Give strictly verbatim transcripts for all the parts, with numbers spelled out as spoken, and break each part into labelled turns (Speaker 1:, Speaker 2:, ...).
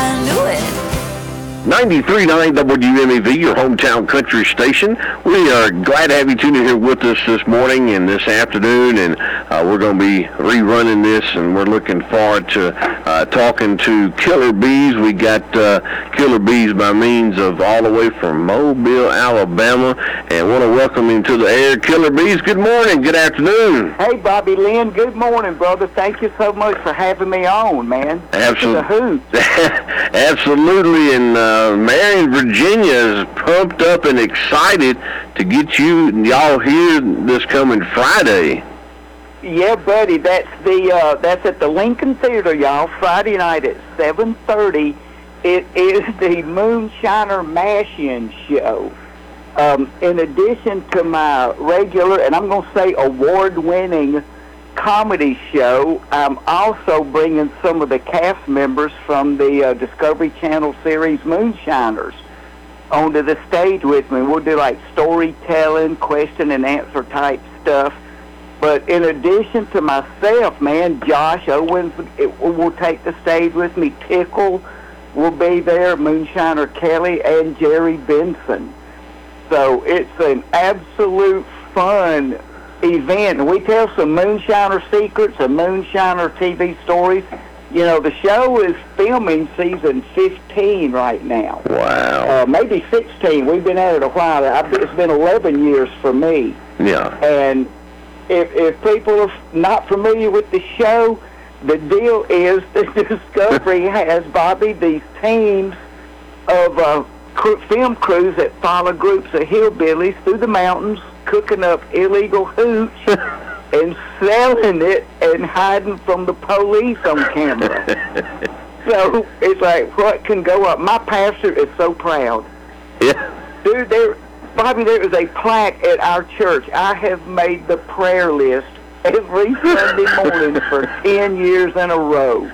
Speaker 1: into it.
Speaker 2: ninety-three point nine W M E V, your hometown country station. We are glad to have you tuned in here with us this morning and this afternoon, and uh, we're going to be rerunning this, and we're looking forward to uh, talking to Killer Bees. We got uh, Killer Bees by means of all the way from Mobile, Alabama, and want to welcome him to the air. Killer Bees, good morning, good afternoon.
Speaker 3: Hey, Bobby Lynn, good morning, brother. Thank you so much for having me on, man.
Speaker 2: Absolutely. Absolutely, and uh, Marion, Virginia is pumped up and excited to get you y'all here this coming Friday.
Speaker 3: Yeah, buddy, that's the uh, that's at the Lincoln Theater, y'all. Friday night at seven thirty. It is the Moonshiner Mash-In show. Um, in addition to my regular, and I'm going to say award-winning comedy show, I'm also bringing some of the cast members from the uh, Discovery Channel series Moonshiners onto the stage with me. We'll do like storytelling, question and answer type stuff. But in addition to myself, man, Josh Owens it, will take the stage with me. Tickle will be there, Moonshiner Kelly, and Jerry Benson. So it's an absolute fun event. And we tell some moonshiner secrets and moonshiner T V stories. You know, the show is filming season fifteen right now.
Speaker 2: Wow.
Speaker 3: Uh, maybe sixteen. We've been at it a while. It's been eleven years for me.
Speaker 2: Yeah.
Speaker 3: And if, if people are not familiar with the show, the deal is that Discovery has, Bobby, these teams of uh, cr- film crews that follow groups of hillbillies through the mountains, cooking up illegal hooch and selling it and hiding from the police on camera. So it's like, what can go up? My pastor is so proud.
Speaker 2: Yeah.
Speaker 3: Dude, there, Bobby, there is a plaque at our church. I have made the prayer list every Sunday morning for ten years in a row.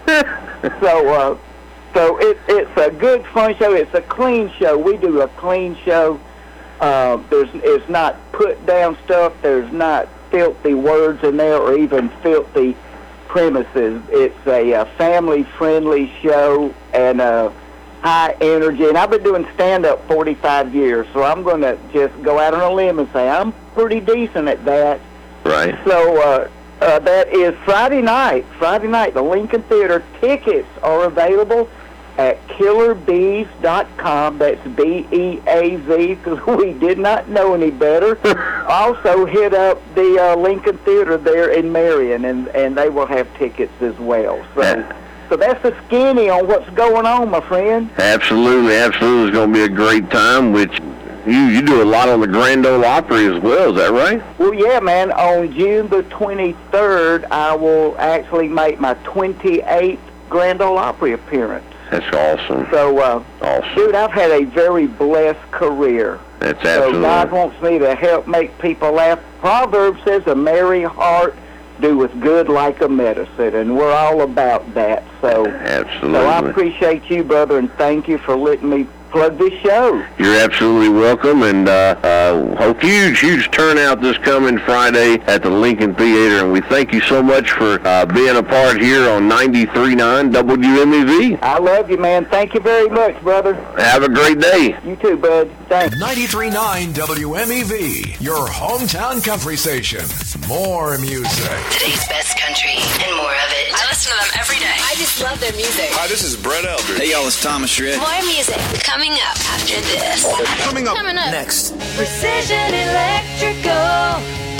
Speaker 3: So, uh, so it, it's a good, fun show. It's a clean show. We do a clean show. Uh, there's, it's not put down stuff. There's not filthy words in there or even filthy premises. It's a, a family-friendly show and uh, high energy. And I've been doing stand-up forty-five years, so I'm going to just go out on a limb and say I'm pretty decent at that.
Speaker 2: Right.
Speaker 3: So uh, uh, that is Friday night. Friday night, the Lincoln Theater. Tickets are available at killer bees dot com. That's B E A Z, because we did not know any better. Also hit up the uh, Lincoln Theater there in Marion, and, and they will have tickets as well. So,
Speaker 2: Yeah.
Speaker 3: so that's the skinny on what's going on, my friend.
Speaker 2: Absolutely, absolutely. It's going to be a great time, which you, you do a lot on the Grand Ole Opry as well, is that right?
Speaker 3: Well, yeah, man. On June the twenty-third, I will actually make my twenty-eighth Grand Ole Opry appearance.
Speaker 2: That's awesome.
Speaker 3: So, uh,
Speaker 2: awesome.
Speaker 3: dude, I've had a very blessed career.
Speaker 2: That's
Speaker 3: So
Speaker 2: absolutely.
Speaker 3: God wants me to help make people laugh. Proverbs says, a merry heart doeth good like a medicine, and we're all about that. So,
Speaker 2: Absolutely.
Speaker 3: so I appreciate you, brother, and thank you for letting me plug this show.
Speaker 2: You're absolutely welcome, and uh, uh, hope huge, huge turnout this coming Friday at the Lincoln Theater, and we thank you so much for uh, being a part here on ninety-three point nine W M E V.
Speaker 3: I love you, man. Thank you very much, brother.
Speaker 2: Have a great day.
Speaker 3: You too, bud. Thanks.
Speaker 4: ninety-three point nine W M E V, your hometown country station. More music.
Speaker 5: Today's best country and more of it.
Speaker 6: I listen to them every day.
Speaker 5: I just love their music.
Speaker 7: Hi, this is Brett Eldridge.
Speaker 8: Hey, y'all, it's Thomas Shred.
Speaker 5: More music coming up after this.
Speaker 7: Coming up,
Speaker 6: Coming up
Speaker 8: Next.
Speaker 1: Precision Electrical.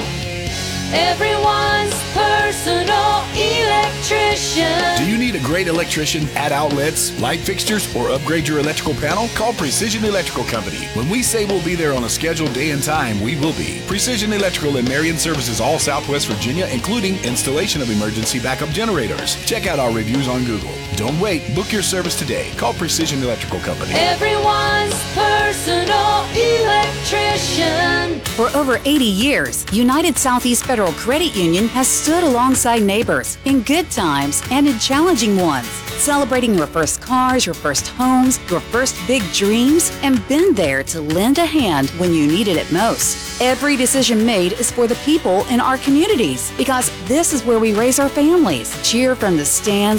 Speaker 1: Everyone's personal electrician.
Speaker 9: Do you need a great electrician, add outlets, light fixtures, or upgrade your electrical panel? Call Precision Electrical Company. When we say we'll be there on a scheduled day and time, we will be. Precision Electrical in Marion services all Southwest Virginia, including installation of emergency backup generators. Check out our reviews on Google. Don't wait. Book your service today. Call Precision Electrical Company.
Speaker 1: Everyone's personal electrician.
Speaker 10: For over eighty years, United Southeast Federal Credit Union has stood alongside neighbors in good times and in challenging ones, celebrating your first cars, your first homes, your first big dreams, and been there to lend a hand when you needed it most. Every decision made is for the people in our communities, because this is where we raise our families, cheer from the stands,